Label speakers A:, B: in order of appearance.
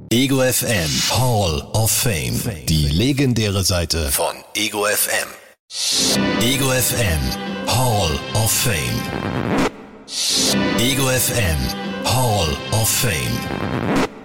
A: Ego FM Hall of Fame. Die legendäre Seite von Ego FM. Ego FM Hall of Fame. Ego FM Hall of Fame.